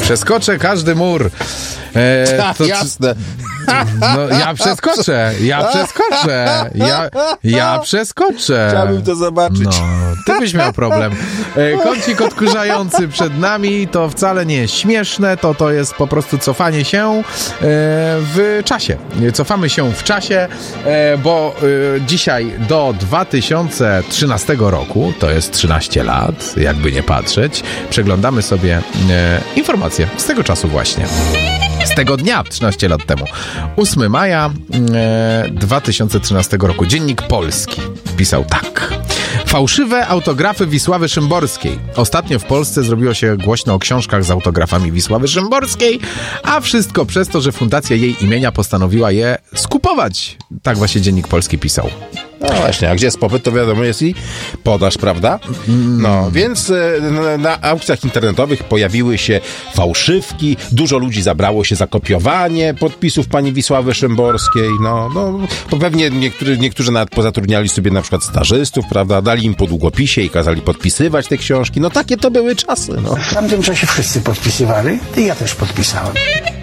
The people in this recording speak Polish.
Przeskoczę każdy mur. Jasne. No, ja przeskoczę. Ja przeskoczę. Chciałbym to zobaczyć. No, ty byś miał problem. Kącik odkurzający przed nami to wcale nie jest śmieszne, to jest po prostu cofanie się w czasie. Cofamy się w czasie, bo dzisiaj do 2013 roku, to jest 13 lat, jakby nie patrzeć, przeglądamy sobie informacje z tego czasu właśnie. Z tego dnia, 13 lat temu. 8 maja 2013 roku. Dziennik Polski pisał tak. Fałszywe autografy Wisławy Szymborskiej. Ostatnio w Polsce zrobiło się głośno o książkach z autografami Wisławy Szymborskiej, a wszystko przez to, że fundacja jej imienia postanowiła je skupować. Tak właśnie Dziennik Polski pisał. No właśnie, a gdzie jest popyt, to wiadomo jest i podaż, prawda? No, więc na aukcjach internetowych pojawiły się fałszywki, dużo ludzi zabrało się za kopiowanie podpisów pani Wisławy Szymborskiej, bo pewnie niektórzy nawet pozatrudniali sobie na przykład stażystów, prawda? Dali im po długopisie i kazali podpisywać te książki. No takie to były czasy, no. W tamtym czasie wszyscy podpisywali i ja też podpisałem.